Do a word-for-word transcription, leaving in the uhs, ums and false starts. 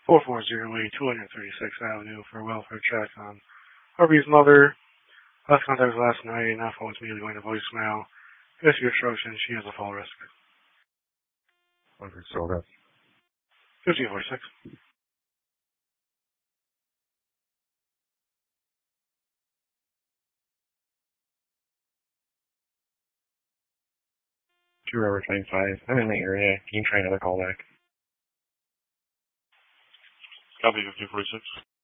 four four zero eight, two thirty-sixth Avenue for a welfare check on Harvey's mother. Last contact was last night, and now phone's immediately going to voicemail. If your instructions, she has a fall risk. one for soda. fifteen forty-six. two Robert twenty-five. I'm in the area. Can you try another callback? Copy fifteen forty-six.